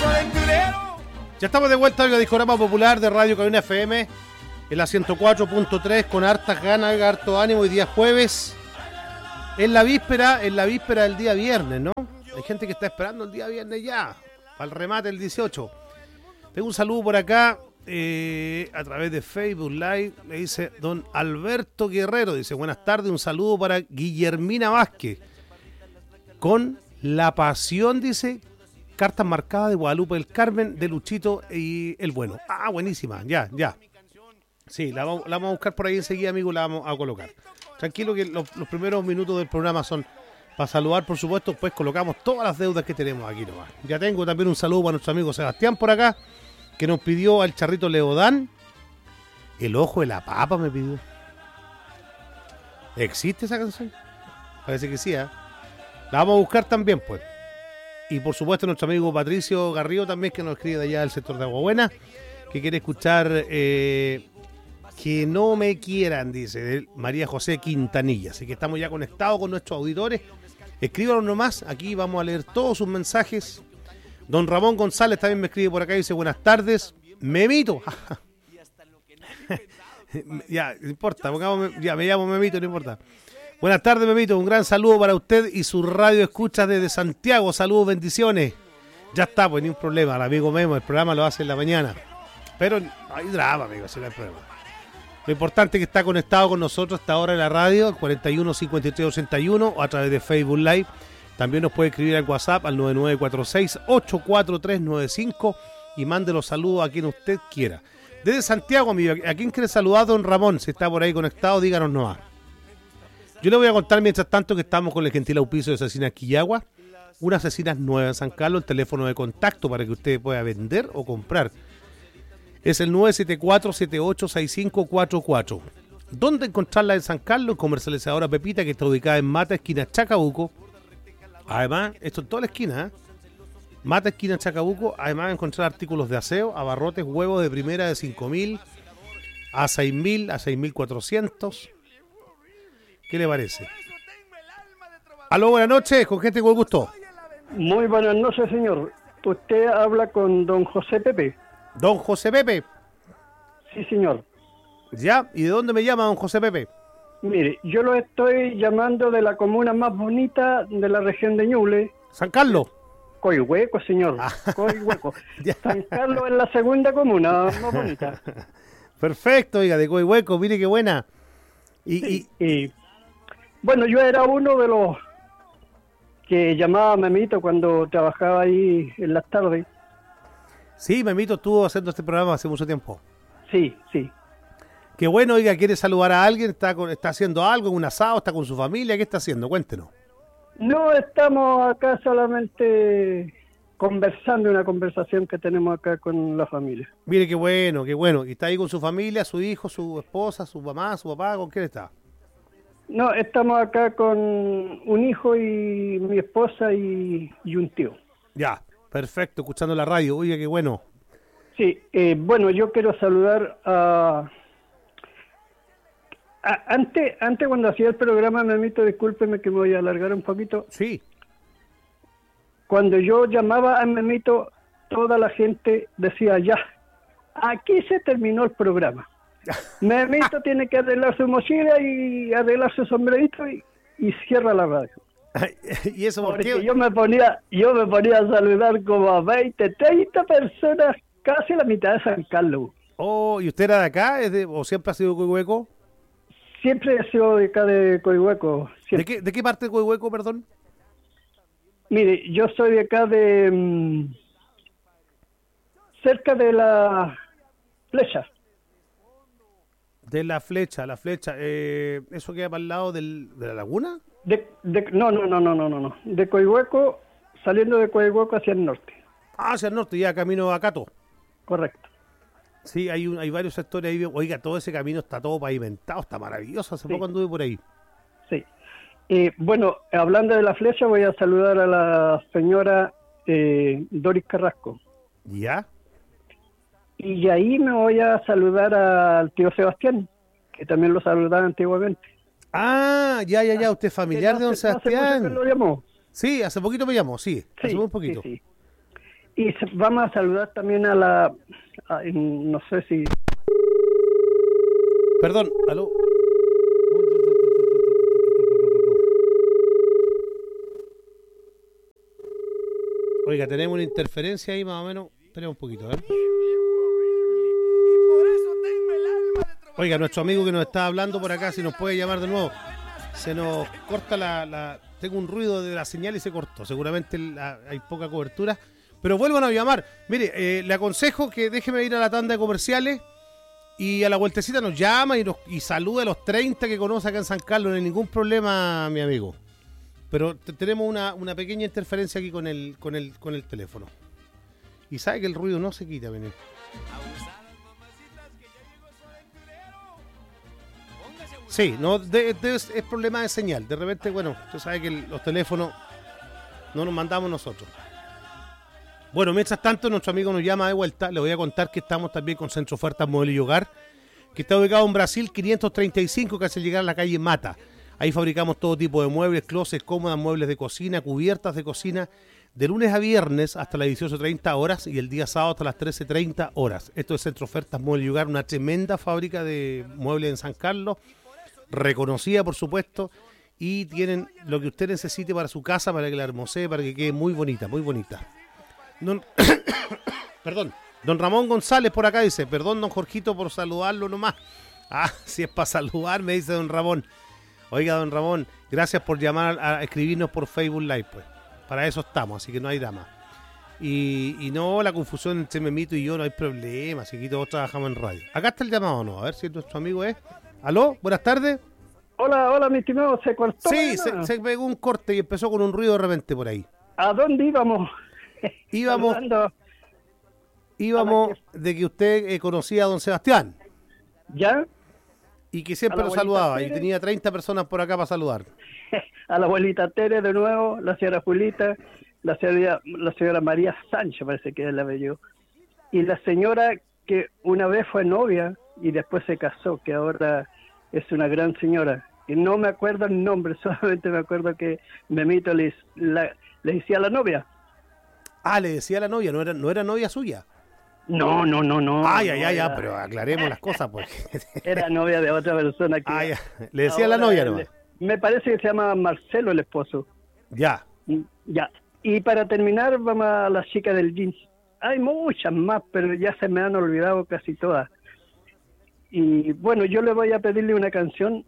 Ya estamos de vuelta en el Discorama Popular de Radio Cabina FM en la 104.3 con hartas ganas, harto ánimo. Hoy día jueves, en la víspera del día viernes, ¿no? Hay gente que está esperando el día viernes ya, para el remate el 18. Tengo un saludo por acá a través de Facebook Live. Me dice don Alberto Guerrero, dice buenas tardes, un saludo para Guillermina Vázquez. Con la pasión, dice, cartas marcadas de Guadalupe del Carmen, de Luchito y el Bueno. Ah, buenísima, ya. Sí, la vamos a buscar por ahí enseguida, amigo, la vamos a colocar. Tranquilo que los primeros minutos del programa son para saludar, por supuesto, pues colocamos todas las deudas que tenemos aquí nomás. Ya tengo también un saludo para nuestro amigo Sebastián por acá, que nos pidió al charrito Leodán. El ojo de la papa me pidió. ¿Existe esa canción? Parece que sí, ¿eh? La vamos a buscar también, pues. Y por supuesto nuestro amigo Patricio Garrido también, que nos escribe de allá del sector de Aguabuena, que quiere escuchar Que no me quieran, dice, de María José Quintanilla. Así que estamos ya conectados con nuestros auditores. Escríbanos nomás, aquí vamos a leer todos sus mensajes. Don Ramón González también me escribe por acá y dice buenas tardes. Memito. Ya, no importa, ya me llamo Memito, no importa. Buenas tardes, Memito, un gran saludo para usted y su radio escucha desde Santiago. Saludos, bendiciones. Ya está, pues ni un problema, el amigo Memo, el programa lo hace en la mañana. Pero hay drama, amigo, si no hay problema. Lo importante es que está conectado con nosotros hasta ahora en la radio, 41 53 81, o a través de Facebook Live. También nos puede escribir al WhatsApp al 9946-84395 y mande los saludos a quien usted quiera. Desde Santiago, amigo, ¿a quién quiere saludar? Don Ramón, si está por ahí conectado, díganos nomás. Yo le voy a contar mientras tanto que estamos con el gentil auspicio de Asesinas Quillagua, unas asesinas nuevas en San Carlos, el teléfono de contacto para que usted pueda vender o comprar. Es el 974-786544. ¿Dónde encontrarla en San Carlos? Comercializadora Pepita, que está ubicada en Mata, esquina Chacabuco. Además, esto en toda la esquina, ¿eh? Mata, esquina Chacabuco. Además, encontrar artículos de aseo, abarrotes, huevos de primera de 5.000 a 6.000, a 6.400. ¿Qué le parece? Aló, buenas noches, ¿con quién tengo el gusto? Muy buenas noches, señor. Usted habla con don José Pepe. ¿Don José Pepe? Sí, señor. ¿Ya? ¿Y de dónde me llama don José Pepe? Mire, yo lo estoy llamando de la comuna más bonita de la región de Ñuble. ¿San Carlos? Coihueco, señor. Coihueco. San Carlos es la segunda comuna más bonita. Perfecto, oiga, de Coihueco, mire qué buena. Bueno, yo era uno de los que llamaba Memito cuando trabajaba ahí en las tardes. Sí, Memito estuvo haciendo este programa hace mucho tiempo. Sí. Qué bueno, oiga, ¿quiere saludar a alguien? ¿Está haciendo algo, un asado? ¿Está con su familia? ¿Qué está haciendo? Cuéntenos. No, estamos acá solamente conversando, una conversación que tenemos acá con la familia. Mire, qué bueno. ¿Y está ahí con su familia, su hijo, su esposa, su mamá, su papá? ¿Con quién está? No, estamos acá con un hijo y mi esposa y un tío. Ya, perfecto, escuchando la radio. Oiga, qué bueno. Sí, bueno, yo quiero saludar a... Antes cuando hacía el programa, Memito, discúlpeme que me voy a alargar un poquito. Sí. Cuando yo llamaba a Memito, toda la gente decía, ya, aquí se terminó el programa. Memito tiene que arreglar su mochila y arreglar su sombrerito y cierra la radio. ¿Y eso por qué? Yo me ponía a saludar como a 20, 30 personas, casi la mitad de San Carlos. Oh, ¿y usted era de acá? ¿O siempre ha sido de Coihueco? Siempre he sido de acá de Coihueco. ¿De qué parte de Coihueco, perdón? Mire, yo soy de acá de... cerca de la Flecha. De la Flecha. ¿Eso queda para el lado de la laguna? No. De Coihueco, saliendo de Coihueco hacia el norte. Ah, hacia el norte, ya camino a Cato. Correcto. Sí, hay varios sectores ahí. Oiga, todo ese camino está todo pavimentado, está maravilloso. Hace poco anduve por ahí. Sí. Bueno, hablando de la Flecha, voy a saludar a la señora Doris Carrasco. ¿Ya? Y ahí me voy a saludar al tío Sebastián, que también lo saludaba antiguamente. Ah, ya, usted es familiar de don Sebastián. ¿Hace poquito que lo llamó? Sí, hace poquito me llamó, sí. Hace muy poquito. Sí. Y vamos a saludar también no sé si... Perdón, aló. Oiga, tenemos una interferencia ahí más o menos. Espera un poquito, a ver. Oiga, nuestro amigo que nos está hablando por acá, si nos puede llamar de nuevo. Se nos corta tengo un ruido de la señal y se cortó. Seguramente hay poca cobertura. Pero vuelvan a llamar. Mire, le aconsejo que déjeme ir a la tanda de comerciales y a la vueltecita nos llama y saluda a los 30 que conoce acá en San Carlos. No hay ningún problema, mi amigo. Pero tenemos una pequeña interferencia aquí con el teléfono. Y sabe que el ruido no se quita, vení. Sí, no, es problema de señal. De repente, bueno, usted sabe que los teléfonos no nos mandamos nosotros. Bueno, mientras tanto, nuestro amigo nos llama de vuelta. Le voy a contar que estamos también con Centro Ofertas Mueble y Hogar, que está ubicado en Brasil 535, casi al llegar a la calle Mata. Ahí fabricamos todo tipo de muebles, closets, cómodas, muebles de cocina, cubiertas de cocina, de lunes a viernes hasta las 18:30 horas y el día sábado hasta las 13:30 horas. Esto es Centro Ofertas Mueble y Hogar, una tremenda fábrica de muebles en San Carlos, reconocida por supuesto, y tienen lo que usted necesite para su casa, para que la hermosee, para que quede muy bonita, muy bonita. Perdón, don Ramón González por acá dice, perdón don Jorgito por saludarlo nomás. Ah, si es para saludar, me dice don Ramón. Oiga, don Ramón, gracias por llamar a escribirnos por Facebook Live, pues. Para eso estamos, así que no hay drama. Y no, la confusión entre Memito y yo no hay problema, así que todos trabajamos en radio. Acá está el llamado, ¿no? A ver si nuestro amigo es. ¿Aló? Buenas tardes. Hola, mi estimado, ¿se cortó? Sí, se pegó un corte y empezó con un ruido de repente por ahí. ¿A dónde íbamos? Íbamos de que usted conocía a don Sebastián. ¿Ya? Y que siempre lo saludaba. Y tenía 30 personas por acá para saludar. A la abuelita Tere de nuevo, la señora Julita, la señora María Sánchez, parece que es la apellido. Y la señora que una vez fue novia y después se casó, que ahora es una gran señora. Y no me acuerdo el nombre, solamente me acuerdo que Memito le decía a la novia. Ah, le decía a la novia, no era novia suya. No. Ay, pero aclaremos las cosas, pues. Era novia de otra persona que... Le decía a la novia nomás. Me parece que se llama Marcelo el esposo. Ya. Y para terminar, vamos a las chicas del jeans. Hay muchas más, pero ya se me han olvidado casi todas. Y bueno, yo le voy a pedirle una canción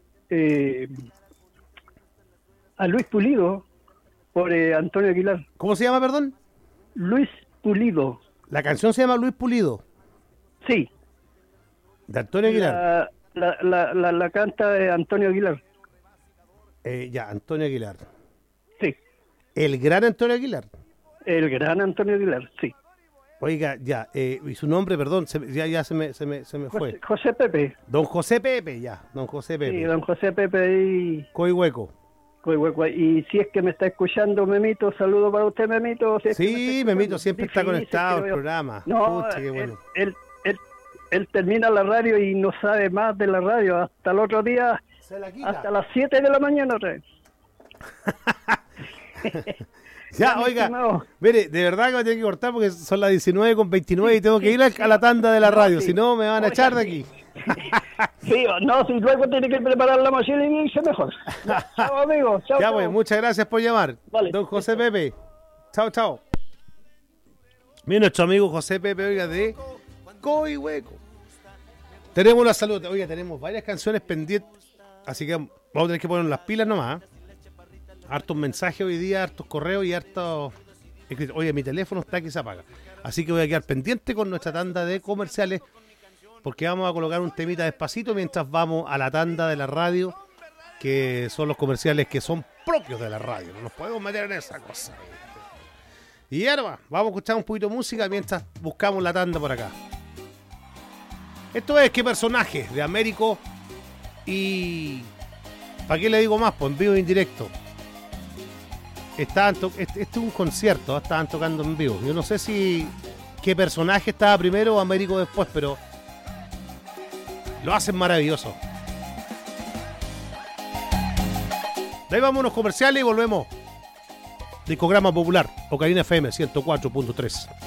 a Luis Pulido por Antonio Aguilar. ¿Cómo se llama, perdón? Luis Pulido. ¿La canción se llama Luis Pulido? Sí. ¿De Antonio Aguilar? La canta Antonio Aguilar. Antonio Aguilar. Sí. ¿El gran Antonio Aguilar? El gran Antonio Aguilar, sí. Oiga, y su nombre, perdón, se me fue. José Pepe. Don José Pepe, don José Pepe. Sí, don José Pepe y... Coihueco. Y si es que me está escuchando, Memito, saludo para usted, Memito. Si es sí, Memito siempre está conectado al programa. No, pucha, qué bueno. Él termina la radio y no sabe más de la radio. Hasta el otro día, hasta las 7 de la mañana otra vez. Ya, oiga, mire, de verdad que me tengo que cortar porque son las 19:29 y tengo que ir a la tanda de la radio, si no me van a echar de aquí. Sí, no, si luego tiene que preparar la mochila y irse mejor. Chao, amigo. Chao. Ya, pues, muchas gracias por llamar. Vale. Don José Pepe. Chao. Mira, nuestro amigo José Pepe, oiga, de Coihueco. Tenemos una salud, oiga, tenemos varias canciones pendientes, así que vamos a tener que poner las pilas nomás. Hartos mensajes hoy día, hartos correos y hartos... Oye, mi teléfono está que se apaga. Así que voy a quedar pendiente con nuestra tanda de comerciales porque vamos a colocar un temita despacito mientras vamos a la tanda de la radio, que son los comerciales que son propios de la radio. No nos podemos meter en esa cosa. Y ahora vamos a escuchar un poquito de música mientras buscamos la tanda por acá. Esto es ¿Qué personaje? De Américo y... ¿Para qué le digo más? Pues en vivo e indirecto. Este es un concierto, estaban tocando en vivo. Yo no sé si qué personaje estaba primero o Américo después, pero lo hacen maravilloso. De ahí vamos a unos comerciales y volvemos. Discograma Popular, Ocarina FM 104.3.